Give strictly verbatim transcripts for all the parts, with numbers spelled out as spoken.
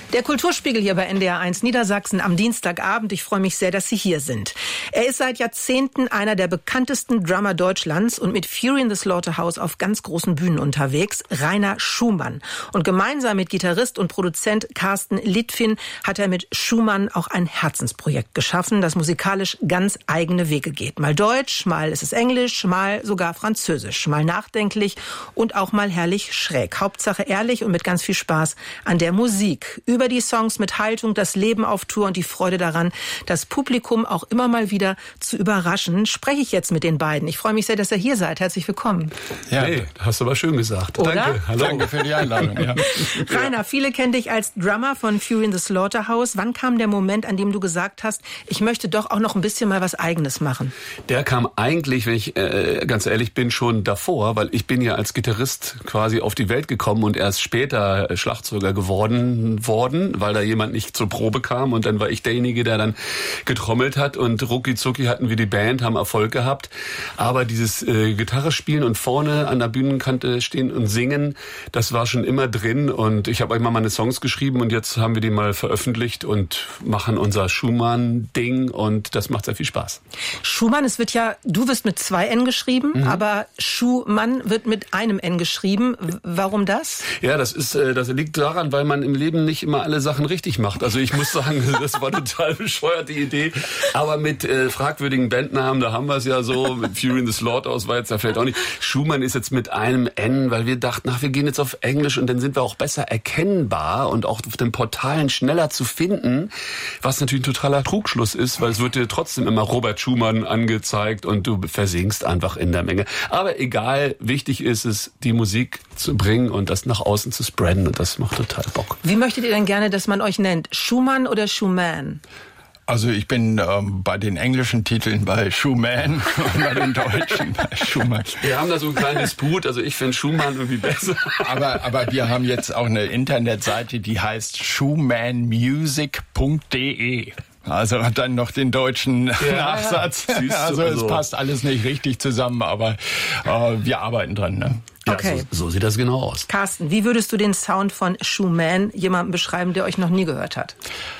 Der Kulturspiegel hier bei N D R eins Niedersachsen am Dienstagabend. Ich freue mich sehr, dass Sie hier sind. Er ist seit Jahrzehnten einer der bekanntesten Drummer Deutschlands und mit Fury in the Slaughterhouse auf ganz großen Bühnen unterwegs, Rainer Schumann. Und gemeinsam mit Gitarrist und Produzent Carsten Litfin hat er mit Schumann auch ein Herzensprojekt geschaffen, das musikalisch ganz eigene Wege geht. Mal Deutsch, mal ist es Englisch, mal sogar Französisch, mal nachdenklich und auch mal herrlich schräg. Hauptsache ehrlich und mit ganz viel Spaß an der Musik. Über die Songs mit Haltung, das Leben auf Tour und die Freude daran, das Publikum auch immer mal wieder zu überraschen, spreche ich jetzt mit den beiden. Ich freue mich sehr, dass ihr hier seid. Herzlich willkommen. Ja, hey, hast du aber schön gesagt. Oder? Danke. Hallo. Danke für die Einladung. Ja. Rainer, viele kennen dich als Drummer von Fury in the Slaughterhouse. Wann kam der Moment, an dem du gesagt hast, ich möchte doch auch noch ein bisschen mal was Eigenes machen? Der kam eigentlich, wenn ich äh, ganz ehrlich bin, schon davor, weil ich bin ja als Gitarrist quasi auf die Welt gekommen und erst später Schlagzeuger geworden worden, weil da jemand nicht zur Probe kam und dann war ich derjenige, der dann getrommelt hat und rucki zucki hatten wir die Band, haben Erfolg gehabt. Aber dieses äh, Gitarre spielen und vorne an der Bühnenkante stehen und singen, das war schon immer drin und ich habe einmal meine Songs geschrieben und jetzt haben wir die mal veröffentlicht und machen unser Schumann-Ding und das macht sehr viel Spaß. Schumann, es wird ja, du wirst mit zwei N geschrieben, mhm. aber Schumann wird mit einem N geschrieben. Warum das? Ja, das ist, äh, das liegt daran, weil man im Leben nicht immer alle Sachen richtig macht. Also ich muss sagen, das war total bescheuerte Idee. Aber mit äh, fragwürdigen Bandnamen, da haben wir es ja so. Mit Fury in the Slaughterhouse war jetzt da vielleicht auch nicht. Schumann ist jetzt mit einem N, weil wir dachten, ach, wir gehen jetzt auf Englisch und dann sind wir auch besser erkennbar und auch auf den Portalen schneller zu finden. Was natürlich ein totaler Trugschluss ist, weil es wird dir trotzdem immer Robert Schumann angezeigt und du versinkst einfach in der Menge. Aber egal, wichtig ist es, die Musik zu bringen und das nach außen zu spreaden und das macht total Bock. Wie möchtet ihr denn gerne, dass man euch nennt? Schumann oder Schumann? Also ich bin ähm, bei den englischen Titeln bei Schumann und bei den deutschen bei Schumann. Wir haben da so einen kleinen Disput, also ich finde Schumann irgendwie besser. Aber, aber wir haben jetzt auch eine Internetseite, die heißt schumann music punkt de. Also hat dann noch den deutschen ja, Nachsatz. Ja. Also es passt alles nicht richtig zusammen, aber äh, wir arbeiten dran. Ne? Ja, okay. So, so sieht das genau aus. Carsten, wie würdest du den Sound von Schumann jemandem beschreiben, der euch noch nie gehört hat?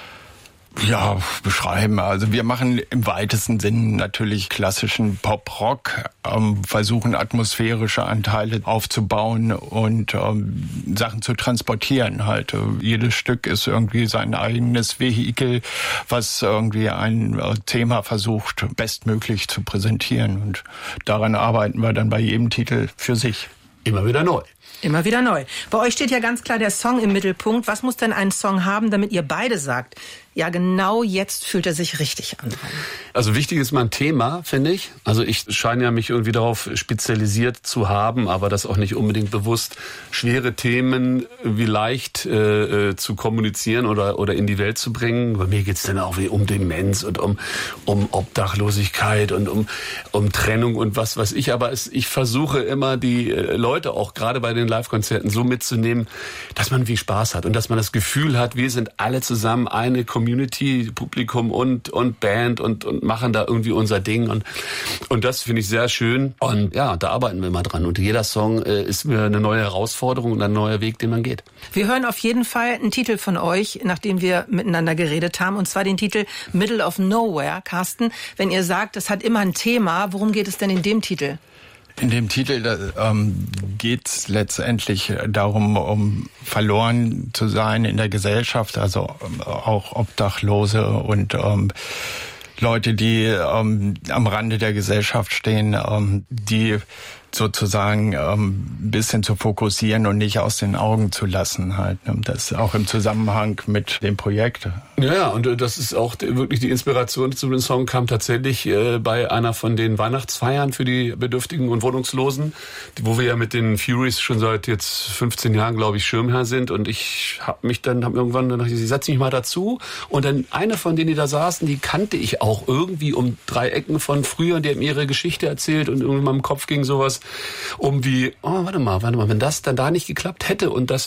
Ja, beschreiben. Also wir machen im weitesten Sinn natürlich klassischen Pop-Rock, ähm, versuchen atmosphärische Anteile aufzubauen und ähm, Sachen zu transportieren halt. Jedes Stück ist irgendwie sein eigenes Vehikel, was irgendwie ein äh, Thema versucht, bestmöglich zu präsentieren. Und daran arbeiten wir dann bei jedem Titel für sich. Immer wieder neu. Immer wieder neu. Bei euch steht ja ganz klar der Song im Mittelpunkt. Was muss denn ein Song haben, damit ihr beide sagt, ja, genau jetzt fühlt er sich richtig an? Also wichtig ist mal ein Thema, finde ich. Also ich scheine ja mich irgendwie darauf spezialisiert zu haben, aber das auch nicht unbedingt bewusst, schwere Themen wie leicht äh, zu kommunizieren oder oder in die Welt zu bringen. Bei mir geht's dann auch wie um Demenz und um um Obdachlosigkeit und um um Trennung und was weiß ich. Aber es, ich versuche immer die äh, Leute auch gerade bei den Live-Konzerten so mitzunehmen, dass man viel Spaß hat und dass man das Gefühl hat, wir sind alle zusammen eine Community, Publikum und und Band und und machen da irgendwie unser Ding und und das finde ich sehr schön und ja, da arbeiten wir immer dran und jeder Song äh, ist mir eine neue Herausforderung und ein neuer Weg, den man geht. Wir hören auf jeden Fall einen Titel von euch, nachdem wir miteinander geredet haben, und zwar den Titel Middle of Nowhere. Carsten, wenn ihr sagt, das hat immer ein Thema, worum geht es denn in dem Titel? In dem Titel ähm, geht es letztendlich darum, um verloren zu sein in der Gesellschaft, also ähm, auch Obdachlose und ähm, Leute, die ähm, am Rande der Gesellschaft stehen, ähm, die sozusagen ähm, ein bisschen zu fokussieren und nicht aus den Augen zu lassen halt. Das auch im Zusammenhang mit dem Projekt. Ja, und das ist auch wirklich die Inspiration zu dem Song kam tatsächlich äh, bei einer von den Weihnachtsfeiern für die Bedürftigen und Wohnungslosen, wo wir ja mit den Furies schon seit jetzt fünfzehn Jahren, glaube ich, Schirmherr sind und ich habe mich dann hab irgendwann dann ich setz mich mal dazu und dann eine von denen, die da saßen, die kannte ich auch irgendwie um drei Ecken von früher und die hat mir ihre Geschichte erzählt und irgendwie in meinem Kopf ging sowas um wie, oh, warte mal, warte mal, wenn das dann da nicht geklappt hätte und das